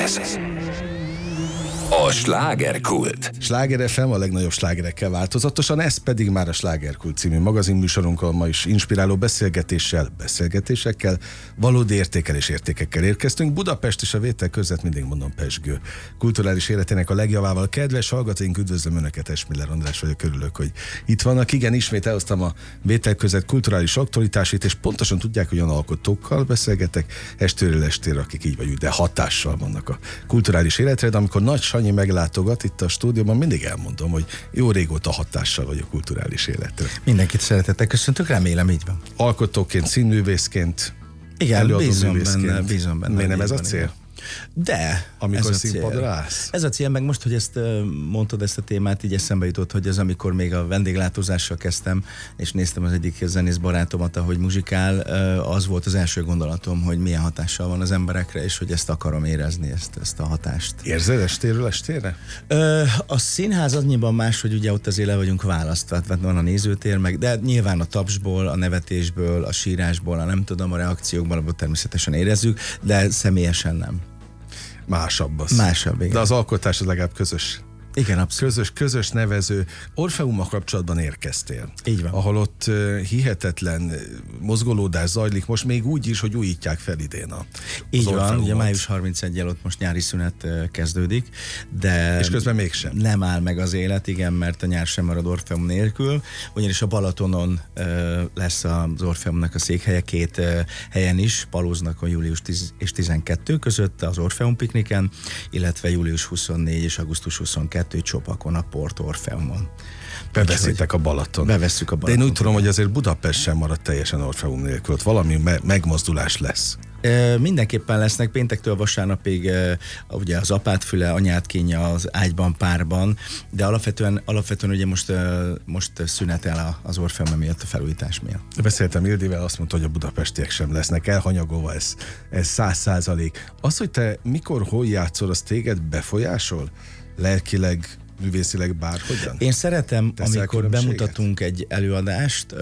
Ez a Slágerkult. Sláger FM a legnagyobb slágerekkel változatosan, ez pedig már a Slágerkult című magazinműsorunkkal, ma is inspiráló beszélgetésekkel, valódi értékekkel érkeztünk. Budapest és a vétel között mindig mondom pezsgő. Kulturális életének a legjavával. Kedves hallgatóink, üdvözlöm Önöket, Esmiller András vagyok, örülök, hogy itt vannak. Igen, ismét elhoztam a vétel között kulturális aktualitásit, és pontosan tudják, hogy olyan alkotókkal beszélgetek estéről estére, akik így vagy úgy, de hatással vannak a kulturális életre, de amikor Nagy Sanyi meglátogat itt a stúdióban, mindig elmondom, hogy jó régóta hatással vagy a kulturális életre. Mindenkit szeretettel köszöntök, remélem így van. Alkotóként, színművészként, igen, bízom benne. Miért nem ez a cél? De amikor színpadra állsz? Ez a cél, meg most, hogy ezt mondtad, ezt a témát, így eszembe jutott, hogy ez amikor még a vendéglátózással kezdtem, és néztem az egyik zenész barátomat, ahogy muzsikál, az volt az első gondolatom, hogy milyen hatással van az emberekre, és hogy ezt akarom érezni, ezt a hatást. Érzed estéről estére? A színház annyiban más, hogy ugye ott azért le vagyunk választva, van a nézőtér, meg, de nyilván a tapsból, a nevetésből, a sírásból, a nem tudom, a reakciókból, abból természetesen érezzük, de személyesen nem. Másabb az. Másabb, igen. De az alkotás az legalább közös. Igen, abszolút. Közös nevező. Orfeummal kapcsolatban érkeztél. Így van. Ahol ott hihetetlen mozgolódás zajlik, most még úgy is, hogy újítják fel idén így van, ugye május 31-jel ott most nyári szünet kezdődik, de... És közben mégsem. Nem áll meg az élet, igen, mert a nyár sem marad Orfeum nélkül, ugyanis a Balatonon lesz az Orfeumnak a székhelye, két helyen is, Palóznak a július 10 és 12 között az Orfeum pikniken, illetve július 24 és augusztus 22 Csopakon, a Port Orfeumon. Beveszitek a Balaton. Bevesszük a Balaton. De én úgy tudom, hogy azért Budapest sem marad teljesen Orfeum nélkül. Ott valami megmozdulás lesz. Mindenképpen lesznek péntektől vasárnapig ugye az apát füle, anyát kínja az ágyban párban, de alapvetően ugye most szünetel az Orfeum miatt, a felújítás miatt. Beszéltem Ildivel, azt mondta, hogy a budapestiek sem lesznek elhanyagolva, ez 100%. Az, hogy te mikor, hol játszol, az téged befolyásol? Lelkileg, művészileg bárhogyan? Én szeretem, amikor bemutatunk egy előadást,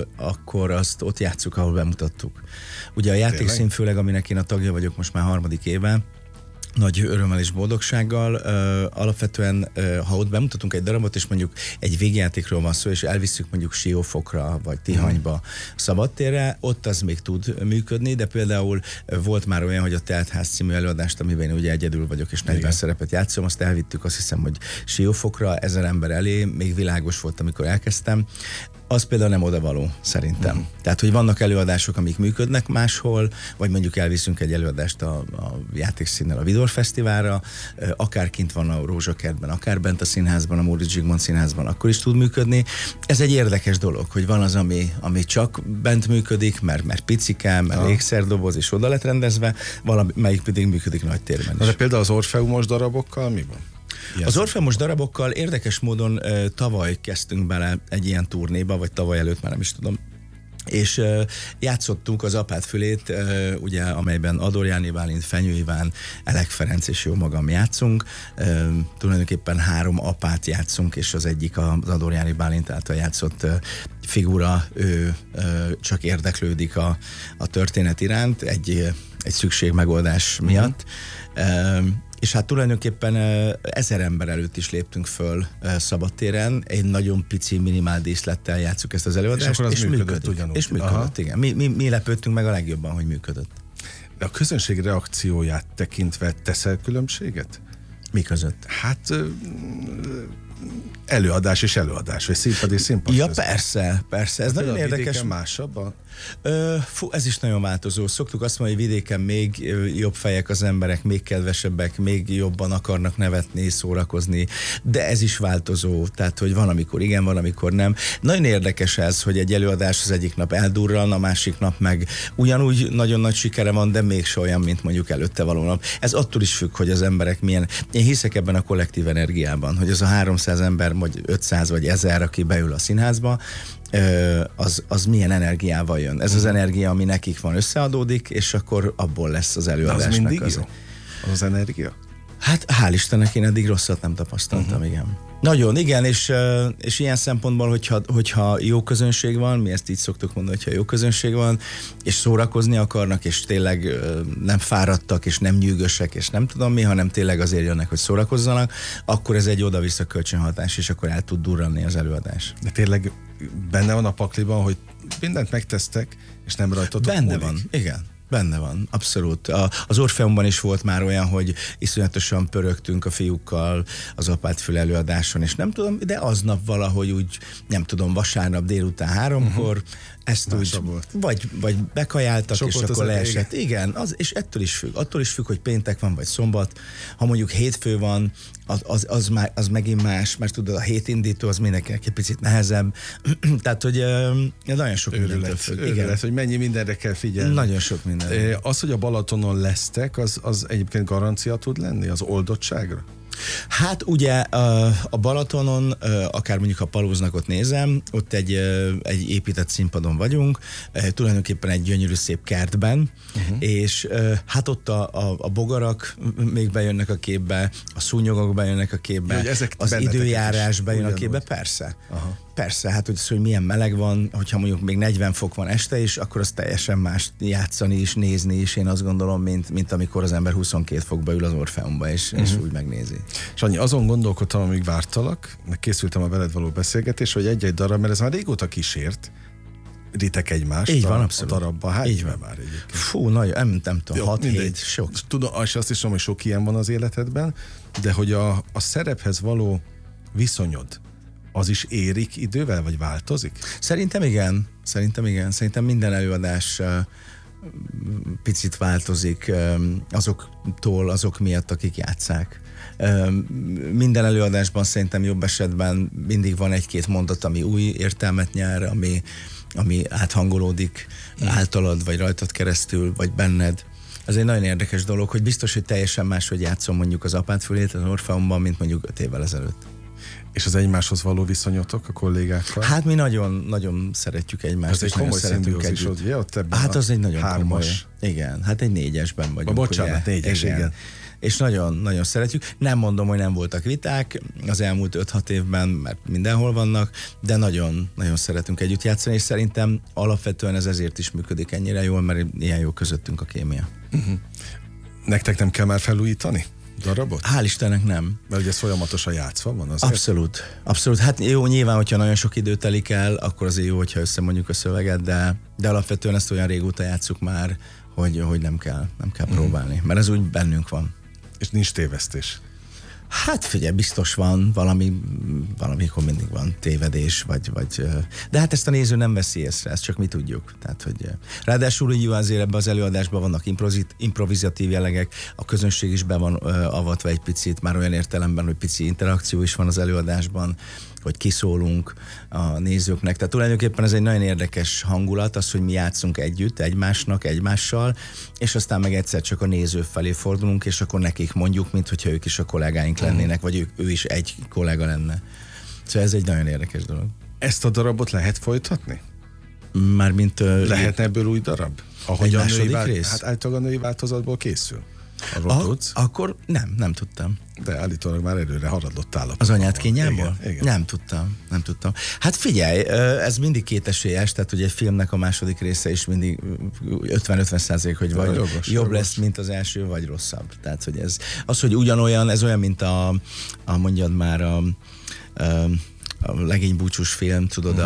akkor azt ott játsszuk, ahol bemutattuk. Ugye a játékszín főleg, aminek én a tagja vagyok most már 3. éve, nagy örömmel és boldogsággal. Alapvetően, ha ott bemutatunk egy darabot, és mondjuk egy végjátékról van szó, és elvisszük mondjuk Siófokra, vagy Tihanyba, szabadtérre, ott az még tud működni, de például volt már olyan, hogy a Teltház című előadást, amiben én ugye egyedül vagyok, és 40 szerepet játszom, azt elvittük, azt hiszem, hogy Siófokra, 1000 ember elé, még világos volt, amikor elkezdtem. Az például nem odavaló, szerintem. Tehát, hogy vannak előadások, amik működnek máshol, vagy mondjuk elviszünk egy előadást a játékszínnel a Vidor Fesztiválra, akár kint van a Rózsakertben, akár bent a színházban, a Móricz Zsigmond színházban, akkor is tud működni. Ez egy érdekes dolog, hogy van az, ami csak bent működik, mert picike, mert ékszerdoboz, és oda lett rendezve, valamelyik pedig működik nagy térben is. De például az Orfeumos darabokkal mi van? Az Orfeumos darabokkal érdekes módon tavaly kezdtünk bele egy ilyen turnéba, vagy tavaly előtt, már nem is tudom, és játszottunk az apát fülét, ugye, amelyben Ador Jáné Bálint, Fenyő Iván, Elek Ferenc és jó magam játszunk. Tulajdonképpen 3 apát játszunk, és az egyik az Ador Jáné Bálint által játszott figura, ő csak érdeklődik a történet iránt egy szükségmegoldás miatt. És hát tulajdonképpen 1000 ember előtt is léptünk föl szabadtéren, egy nagyon pici minimál díszlettel játsszuk ezt az előadást, és működött ugyanúgy. És működött, igen. Mi lepődtünk meg a legjobban, hogy működött. De a közönség reakcióját tekintve teszel különbséget? Mi között? Hát előadás és előadás, vagy színpad és színpad. Ja, persze, ez nagyon érdekes. Másabb ez is nagyon változó. Szoktuk azt mondani, hogy vidéken még jobb fejek az emberek, még kedvesebbek, még jobban akarnak nevetni, szórakozni, de ez is változó, tehát hogy van, amikor igen, van, amikor nem. Nagyon érdekes ez, hogy egy előadás az egyik nap eldurran, a másik nap meg ugyanúgy nagyon nagy sikere van, de mégse olyan, mint mondjuk előtte való nap. Ez attól is függ, hogy az emberek milyen. Én hiszek ebben a kollektív energiában, hogy az a 300 ember, vagy 500 vagy 1000, aki beül a színházba, az milyen energiával jön. Ez az energia, ami nekik van, összeadódik, és akkor abból lesz az előadásnak. Az mindig jó? Az energia? Hát hál' Istennek én eddig rosszat nem tapasztaltam, igen. Nagyon, igen, és ilyen szempontból, hogyha jó közönség van, mi ezt így szoktuk mondani, hogyha jó közönség van, és szórakozni akarnak, és tényleg nem fáradtak, és nem nyűgösek, és nem tudom mi, hanem tényleg azért jönnek, hogy szórakozzanak, akkor ez egy oda-vissza kölcsönhatás, és akkor el tud durranni az előadás. De tényleg benne van a pakliban, hogy mindent megtesztek, és nem rajtatok Benne múlik. van, igen. Benne van, abszolút. Az Orfeumban is volt már olyan, hogy iszonyatosan pörögtünk a fiúkkal az Apátfül előadáson, és nem tudom, de aznap valahogy úgy, nem tudom, vasárnap délután 3-kor ezt úgy, vagy bekajáltak, sok és akkor leesett. Igen, és ettől is függ. Attól is függ, hogy péntek van, vagy szombat. Ha mondjuk hétfő van, az megint más, mert tudod, a hétindító az mindenkinek egy picit nehezebb. Tehát, hogy nagyon sok mindentől függ. Őrület, hogy mennyi mindenre kell figyelni. Nagyon sok minden. Az, hogy a Balatonon lesztek, az egyébként garancia tud lenni az oldottságra? Hát ugye a Balatonon, akár mondjuk a Palóznakot nézem, ott egy épített színpadon vagyunk, tulajdonképpen egy gyönyörű szép kertben, és hát ott a bogarak még bejönnek a képbe, a szúnyogok bejönnek a képbe, az időjárás bejön a képbe, persze. Aha. Persze, hát hogy milyen meleg van, hogyha mondjuk még 40 fok van este is, akkor az teljesen más játszani is, nézni is, én azt gondolom, mint amikor az ember 22 fokba ül az Orfeumba, és úgy megnézi. Sanyi, azon gondolkodtam, amíg vártalak, meg készültem a veled való beszélgetés, hogy egy-egy darab, mert ez már régóta kísért, ritek egymást. Így van, abszolút. A darabban. Hát így van már egyébként. Fú, nagyon, nem tudom, 6-7, sok. Tudom, és azt is tudom, hogy sok ilyen van az életedben, de hogy a szerephez való viszonyod, az is érik idővel, vagy változik? Szerintem igen. Szerintem minden előadás picit változik azok miatt, akik játsszák. Minden előadásban szerintem jobb esetben mindig van egy-két mondat, ami új értelmet nyer, ami áthangolódik általad, vagy rajtad keresztül, vagy benned. Ez egy nagyon érdekes dolog, hogy biztos, hogy teljesen máshogy játszom mondjuk az Apátfülét az Orfeumban, mint mondjuk 5 évvel ezelőtt. És az egymáshoz való viszonyotok a kollégákkal? Hát mi nagyon szeretjük egymást. Ez egy komoly szimbiózis, ugye? Hát az egy nagyon komoly. Igen, hát egy 4-esben vagyunk. Bocsánat, 4-es, igen. És nagyon szeretjük. Nem mondom, hogy nem voltak viták az elmúlt 5-6 évben, mert mindenhol vannak, de nagyon szeretünk együtt játszani, és szerintem alapvetően ez ezért is működik ennyire jól, mert ilyen jó közöttünk a kémia. Nektek nem kell már felújítani darabot? Hál' Istennek nem. Mert ugye ez folyamatosan játszva van azért? Abszolút. Hát jó, nyilván, hogyha nagyon sok idő telik el, akkor azért jó, hogyha összemondjuk a szöveget, de alapvetően ezt olyan régóta játsszuk már, hogy nem kell próbálni, mert ez úgy bennünk van. És nincs tévesztés? Hát figyelj, biztos van, valamikor mindig van tévedés, vagy de hát ezt a néző nem veszi észre, ezt csak mi tudjuk. Tehát, hogy ráadásul így azért ebben az előadásban vannak improvizatív jellegek, a közönség is be van avatva egy picit, már olyan értelemben, hogy pici interakció is van az előadásban, hogy kiszólunk a nézőknek. Tehát tulajdonképpen ez egy nagyon érdekes hangulat, az, hogy mi játszunk együtt, egymással, és aztán meg egyszer csak a néző felé fordulunk, és akkor nekik mondjuk, mint hogyha ők is a kollégáink lennének, vagy ő is egy kollega lenne. Szóval ez egy nagyon érdekes dolog. Ezt a darabot lehet folytatni? Mármint... Lehetne ebből új darab? Ahogy a második rész? Hát általában a női változatból készül. Akkor nem tudtam. De állítólag már előre haradott állapotban. Az anyád kényából? Igen. Nem tudtam. Hát figyelj, ez mindig kétesélyes, tehát ugye egy filmnek a második része is mindig 50-50%, hogy vagy jobb lesz, mint az első, vagy rosszabb. Tehát, hogy az, hogy ugyanolyan, ez olyan, mint mondjad már a legénybúcsús film, tudod,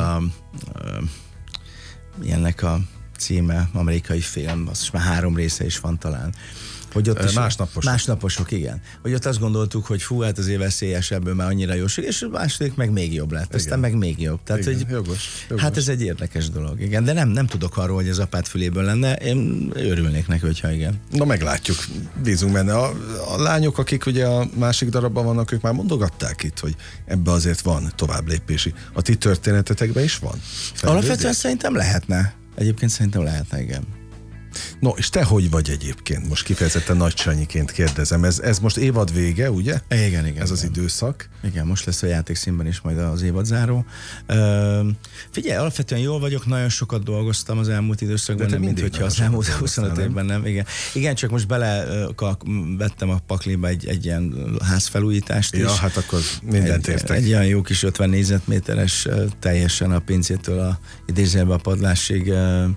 ilyennek a címe, amerikai film, az már 3 része is van talán. Hogy ott is másnaposok, igen. Hogy ott azt gondoltuk, hogy fú, hát azért veszélyes, ebből már annyira jó, és a második meg még jobb lett, aztán meg még jobb. Tehát, igen, hogy jogos. Hát ez egy érdekes dolog, igen, de nem tudok arról, hogy az Apátfüléből lenne, én örülnék neki, hogyha igen. Na meglátjuk, bízunk benne. A lányok, akik ugye a másik darabban vannak, ők már mondogatták itt, hogy ebbe azért van tovább lépési. A ti történetetekben is van? Alapvetően szerintem lehetne. Egyébként szerintem lehetne, igen. No, és te hogy vagy egyébként? Most kifejezetten Nagy Sanyiként kérdezem. Ez most évad vége, ugye? Igen. Ez az időszak. Igen, most lesz a játékszínben is majd az évadzáró. Figyelj, alapvetően jól vagyok, nagyon sokat dolgoztam az elmúlt időszakban, nem mint hogyha az elmúlt 25 évben nem. Igen, csak most vettem a pakliba egy ilyen házfelújítást is. Ja, hát akkor mindent értek. Egy olyan jó kis 50 négyzetméteres, teljesen a pincétől a idézőjelbe a padlásig,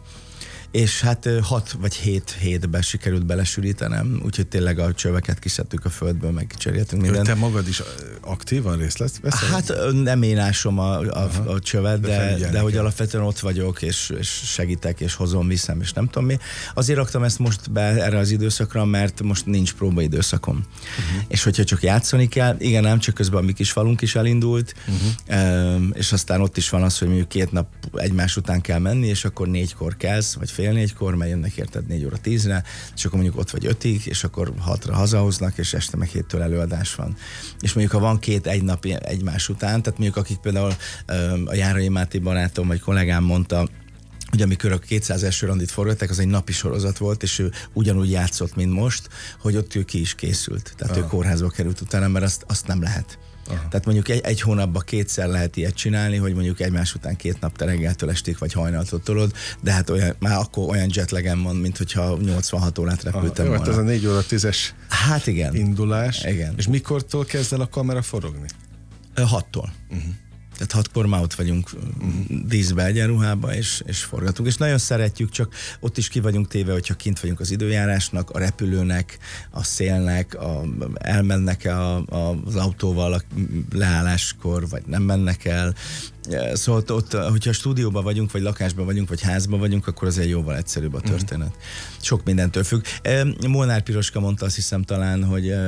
és hát 6 vagy 7 hétben sikerült belesűrítenem, úgyhogy tényleg a csöveket kiszedtük a földből, meg cseréltünk mindent. Te magad is aktívan részt veszel? Hát nem én ásom a csövet, de hogy alapvetően ott vagyok, és segítek, és hozom, viszem, és nem tudom mi. Azért raktam ezt most be erre az időszakra, mert most nincs próbaidőszakom. És hogyha csak játszani kell, igen, nem, csak közben a mi kis falunk is elindult, és aztán ott is van az, hogy mondjuk 2 nap egymás után kell menni, és akkor 4-kor kezd, vagy fél 4-kor, mert jönnek érted 4 óra 10-re, és akkor mondjuk ott vagy 5-ig, és akkor 6-ra hazahoznak, és este meg 7-től előadás van. És mondjuk ha van 2 egy nap egymás után, tehát mondjuk akik például a Járai Máté barátom vagy kollégám mondta, hogy amikor a 200 első randit forgatták, az egy napi sorozat volt, és ő ugyanúgy játszott, mint most, hogy ott ő ki is készült. Tehát ő kórházba került utána, mert azt nem lehet. Tehát mondjuk egy hónapban 2-szer lehet ilyet csinálni, hogy mondjuk egymás után 2 nap te reggeltől estig vagy hajnaltól tolod, de hát már akkor olyan jetlagem van, mint hogyha 86 órát repültem volna. Ez a 4 óra 10-es hát igen. indulás. Igen. És mikortól kezd el a kamera forogni? 6-tól. Tehát 6-kor már ott vagyunk díszbe egyenruhába, és forgatunk. És nagyon szeretjük, csak ott is ki vagyunk téve, hogyha kint vagyunk az időjárásnak, a repülőnek, a szélnek, elmennek az autóval a leálláskor, vagy nem mennek el. Szóval ott, hogyha stúdióban vagyunk, vagy lakásban vagyunk, vagy házban vagyunk, akkor azért jóval egyszerűbb a történet. Sok mindentől függ. Molnár Piroska mondta, azt hiszem talán,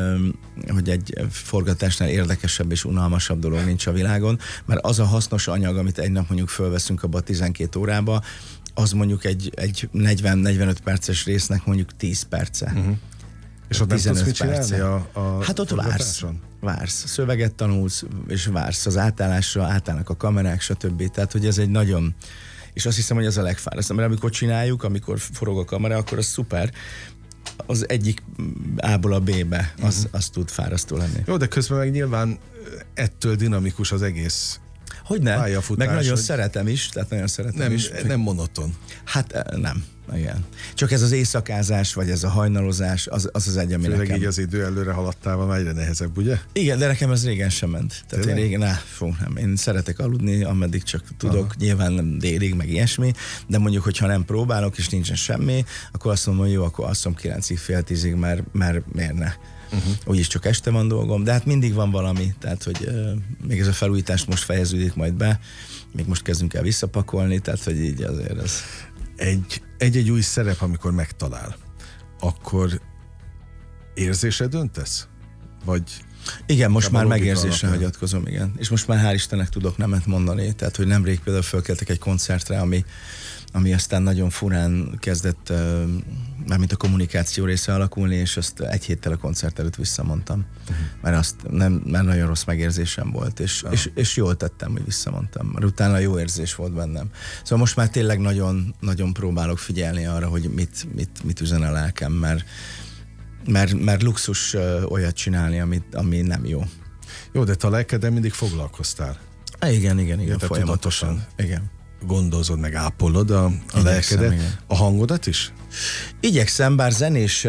hogy egy forgatásnál érdekesebb és unalmasabb dolog nincs a világon, mert az a hasznos anyag, amit egy nap mondjuk fölveszünk abba a 12 órába, az mondjuk egy 40-45 perces résznek mondjuk 10 perce. És ott nem tudsz mit csinálni hát ott vársz. Szöveget tanulsz, és vársz az átállásra, átállnak a kamerák, stb. Tehát, hogy ez egy nagyon... És azt hiszem, hogy ez a legfárasztóbb. Mert amikor csináljuk, amikor forog a kamera, akkor az szuper. Az egyik A-ból a B-be, az tud fárasztó lenni. Jó, de közben meg nyilván ettől dinamikus az egész pályafutás. Meg nagyon szeretem is, tehát nagyon szeretem is. Nem monoton. Hát nem. Igen. Csak ez az éjszakázás, vagy ez a hajnalozás, az egy, ami főleg nekem... így az idő előre haladtával már egyre nehezebb, ugye? Igen, de nekem ez régen sem ment. Tehát én régen, nem. Én szeretek aludni, ameddig csak tudok, nyilván nem délig, meg ilyesmi, de mondjuk, hogyha nem próbálok, és nincsen semmi, akkor azt mondom, hogy jó, akkor alszom 9-ig, fél 10-ig, mert miért ne? Úgyis csak este van dolgom, de hát mindig van valami, tehát hogy még ez a felújítást most fejeződik majd be, még most kezdünk el visszapakolni, tehát hogy így azért ez... Egy új szerep, amikor megtalál, akkor érzésre döntesz? Vagy... Igen, most már megérzésre hagyatkozom, igen. És most már hál' Istennek tudok nemet mondani, tehát hogy nemrég például fölkeltek egy koncertre, ami aztán nagyon furán kezdett, mármint a kommunikáció része alakulni, és azt egy héttel a koncert előtt visszamondtam. Mert nagyon rossz megérzésem volt, és jól tettem, hogy visszamondtam. Mert utána jó érzés volt bennem. Szóval most már tényleg nagyon, nagyon próbálok figyelni arra, hogy mit üzen a lelkem, mert luxus olyat csinálni, ami nem jó. Jó, de te a lelkeddel mindig foglalkoztál. Igen, folyamatosan. Igen. Gondozod, meg ápolod a lelkedet. A hangodat is? Igyekszem, bár zenés